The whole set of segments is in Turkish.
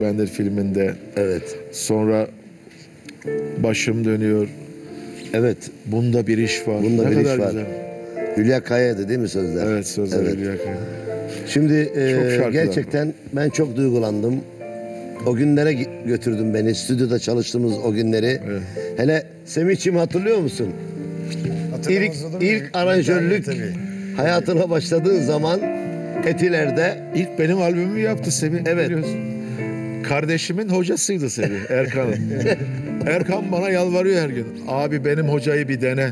Bender filminde. Evet. Sonra başım dönüyor. Evet. Bunda bir iş var. Bunda Ne bir kadar iş var. güzel. Hülya Kaya'ydı değil mi sözler? Evet, sözler Evet. Hülya Kaya. Şimdi Çok şarkılar gerçekten ben çok duygulandım. O günlere götürdün beni. Stüdyoda çalıştığımız o günleri. Evet. Hele Semih'ciğim hatırlıyor musun? Hatırlamaz olur mu? İlk aranjörlük Tabii. hayatına başladığın zaman Etiler'de. İlk benim albümümü yaptı Semih. Evet. Biliyorsun. Kardeşimin hocasıydı Semih, Erkan'ın. Erkan bana yalvarıyor her gün. Abi benim hocayı bir dene.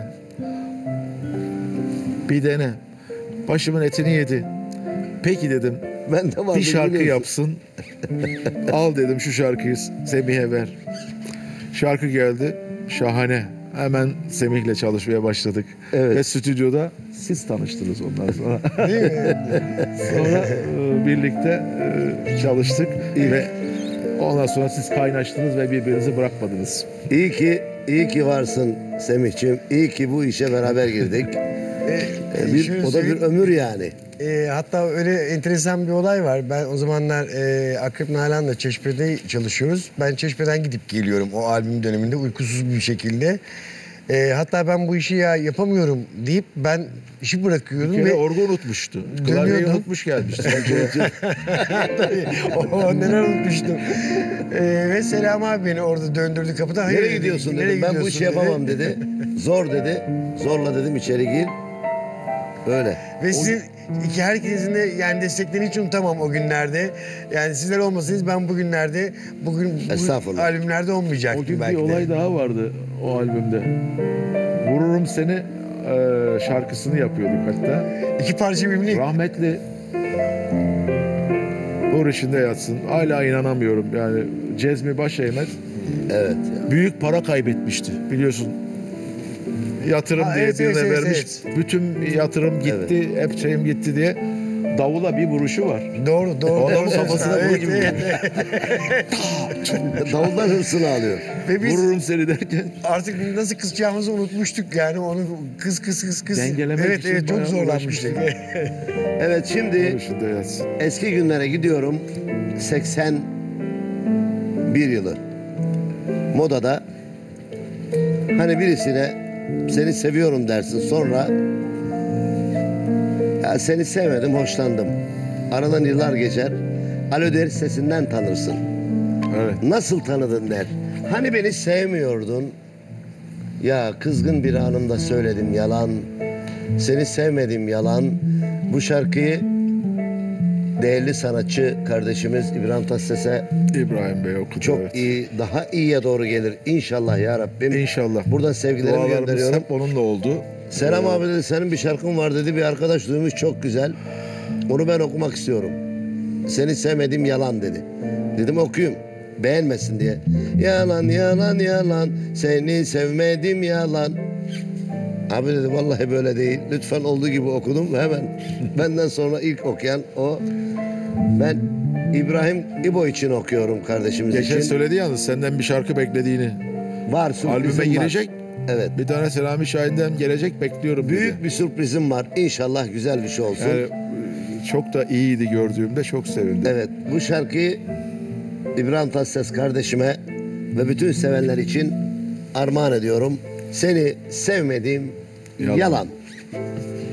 Bir dene. Başımın etini yedi. Peki dedim. Ben de vardım, Bir şarkı biliyorsun. yapsın. Al dedim şu şarkıyı Semih'e ver. Şarkı geldi. Şahane. Hemen Semih'le çalışmaya başladık. Evet. Ve stüdyoda siz tanıştınız ondan sonra. Değil mi? Sonra birlikte çalıştık ve ondan sonra siz kaynaştınız ve birbirinizi bırakmadınız. İyi ki varsın Semih'ciğim. İyi ki bu işe beraber girdik. Şöyle O da bir söyleyeyim. ömür yani. Hatta öyle enteresan bir olay var. Ben o zamanlar Akrep Nalan'la Çeşme'de çalışıyoruz. Ben Çeşme'den gidip geliyorum o albüm döneminde uykusuz bir şekilde. Hatta ben bu işi ya yapamıyorum deyip ben işi bırakıyordum Bir kere ve orgu unutmuştu. Klavyeyi Dönüyordum. unutmuş gelmişti. tabii o neler unutmuştum. Ve Selam abi beni orada döndürdü kapıda. Hayır Nereye dedi, gidiyorsun nereye dedim. Ben bu gidiyorsun işi yapamam dedi. Zor dedi. Zorla dedim içeri gir. Öyle. Ve sizin herkesin de yani desteklerini hiç unutamam o günlerde. Yani sizler olmasanız ben bugün Estağfurullah. albümlerde O olmayacaktım gün belki bir de. olay daha vardı o albümde. Vururum Seni şarkısını yapıyorduk hatta. İki parça birbirini. Rahmetli nur içinde yatsın. Hala inanamıyorum yani. Cezmi Başeğmez Evet. büyük para kaybetmişti biliyorsun. Yatırım Ha, diye evet, birine evet, vermiş. evet. Bütün yatırım gitti, hep şeyim gitti diye. Davula bir vuruşu var. Doğru doğru. O adamın doğru kafasına söylüyorsun. vuru gibi Davuldan hırsını alıyor. Ve biz Vururum seni derken. artık nasıl kısacağımızı unutmuştuk yani onu kız. Dengelemek Evet için evet çok bayağı zorlanmıştık. Evet şimdi Nur içinde yatsın. eski günlere gidiyorum. 81 yılı. Modada hani birisine seni seviyorum dersin, sonra ya seni sevmedim, hoşlandım. Aradan yıllar geçer. Alo der, sesinden tanırsın. Evet. Nasıl tanıdın der. Hani beni sevmiyordun. Ya kızgın bir anımda söyledim yalan. Seni sevmedim yalan. Bu şarkıyı değerli sanatçı kardeşimiz İbrahim Tatlıses'e İbrahim Bey okudu. çok evet. iyi, daha iyiye doğru gelir inşallah ya Rabbim. İnşallah. Buradan sevgilerimi Dualarımız gönderiyorum. hep onunla oldu. Selam abi dedi, senin bir şarkın var dedi, bir arkadaş duymuş, çok güzel. Onu ben okumak istiyorum. Seni sevmedim yalan dedi. Dedim okuyayım. Beğenmesin diye. Yalan yalan yalan, seni sevmedim yalan. Abi dedi vallahi böyle değil. Lütfen olduğu gibi okudum hemen. Benden sonra ilk okuyan o. Ben İbrahim İbo için okuyorum kardeşimiz Geçen için. söyledi yalnız senden bir şarkı beklediğini. Var, sürprizim Albüme var. girecek. Evet. Bir tane Selami Şahin'den gelecek bekliyorum Büyük dedi. bir sürprizim var. İnşallah güzel bir şey olsun. Yani çok da iyiydi gördüğümde çok sevindim. Evet, bu şarkıyı İbrahim Tatlıses kardeşime ve bütün sevenler için armağan ediyorum. Seni sevmediğim Yalan. yalan.